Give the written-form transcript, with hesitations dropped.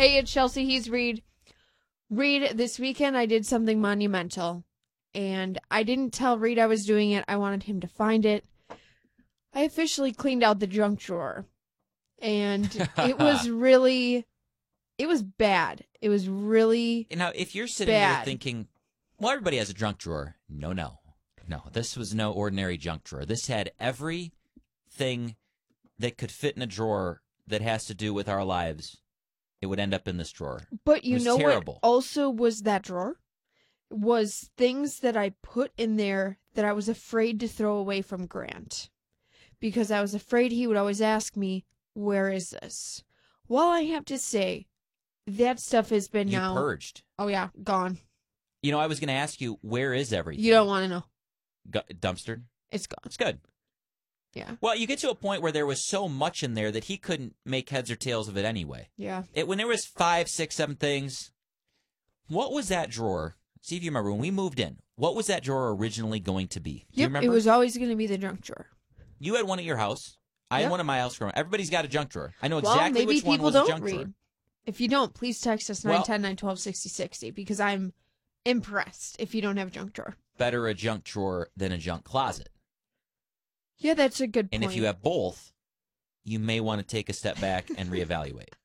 Hey, it's Chelsea. He's Reed. Reed, this weekend I did something monumental. And I didn't tell Reed I was doing it. I wanted him to find it. I officially cleaned out the junk drawer. And it was really... It was bad. It was really Now, if you're sitting bad. there thinking, well, everybody has a junk drawer. No. This was no ordinary junk drawer. This had everything that could fit in a drawer that has to do with our lives. It would end up in this drawer. But you know terrible. what also was that drawer? Was things that I put in there that I was afraid to throw away from Grant. Because I was afraid he would always ask me, where is this? Well, I have to say, that stuff has been You now... purged. Oh, yeah, gone. You know, I was going to ask you, where is everything? You don't want to know. Dumpstered? It's gone. It's good. Yeah. Well, you get to a point where there was so much in there that he couldn't make heads or tails of it anyway. Yeah. When there was 5, 6, 7 things, what was that drawer? See if you remember. When we moved in, what was that drawer originally going to be? Do you remember? It was always going to be the junk drawer. You had one at your house. I had one at my house. Everybody's got a junk drawer. I know Well, exactly maybe which one people was don't a junk read. drawer. If you don't, please text us Well- 910-912-6060 because I'm impressed if you don't have a junk drawer. Better a junk drawer than a junk closet. Yeah, that's a good point. And if you have both, you may want to take a step back and reevaluate.